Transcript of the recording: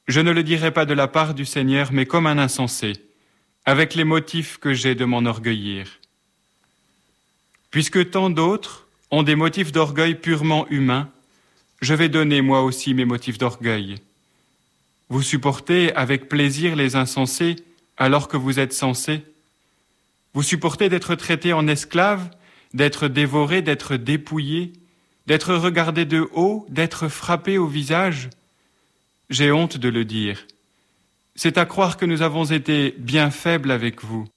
Je ne le dirai pas de la part du Seigneur, mais comme un insensé, avec les motifs que j'ai de m'enorgueillir. Puisque tant d'autres ont des motifs d'orgueil purement humains, je vais donner moi aussi mes motifs d'orgueil. Vous supportez avec plaisir les insensés alors que vous êtes sensés. Vous supportez d'être traités en esclaves, d'être dévorés, d'être dépouillés, d'être regardés de haut, d'être frappés au visage. J'ai honte de le dire. C'est à croire que nous avons été bien faibles avec vous.